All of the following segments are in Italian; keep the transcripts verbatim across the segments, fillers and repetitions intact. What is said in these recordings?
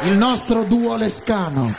il nostro duo Lescano.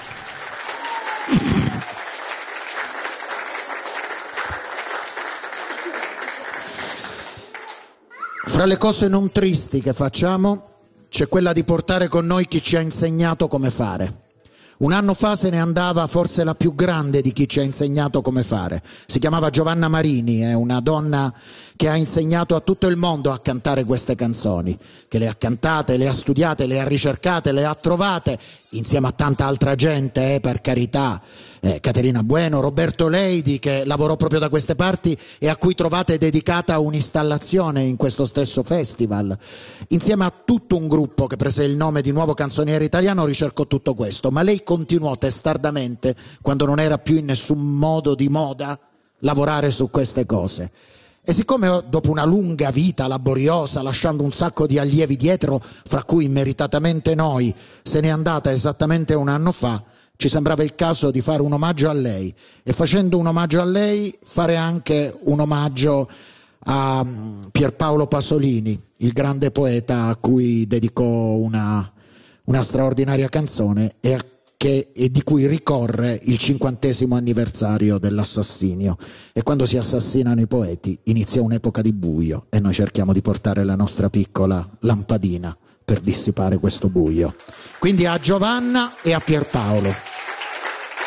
Fra le cose non tristi che facciamo c'è quella di portare con noi chi ci ha insegnato come fare. Un anno fa se ne andava forse la più grande di chi ci ha insegnato come fare. Si chiamava Giovanna Marini, è una donna che ha insegnato a tutto il mondo a cantare queste canzoni, che le ha cantate, le ha studiate, le ha ricercate, le ha trovate, insieme a tanta altra gente, eh, per carità, eh, Caterina Bueno, Roberto Leidi, che lavorò proprio da queste parti e a cui trovate dedicata un'installazione in questo stesso festival. Insieme a tutto un gruppo che prese il nome di Nuovo Canzoniere Italiano ricercò tutto questo, ma lei continuò testardamente, quando non era più in nessun modo di moda, lavorare su queste cose. E siccome dopo una lunga vita laboriosa, lasciando un sacco di allievi dietro, fra cui meritatamente noi, se n'è andata esattamente un anno fa, ci sembrava il caso di fare un omaggio a lei, e facendo un omaggio a lei fare anche un omaggio a Pierpaolo Pasolini, il grande poeta a cui dedicò una, una straordinaria canzone e a Che, e di cui ricorre il cinquantesimo anniversario dell'assassinio. E quando si assassinano i poeti inizia un'epoca di buio e noi cerchiamo di portare la nostra piccola lampadina per dissipare questo buio. Quindi a Giovanna e a Pierpaolo.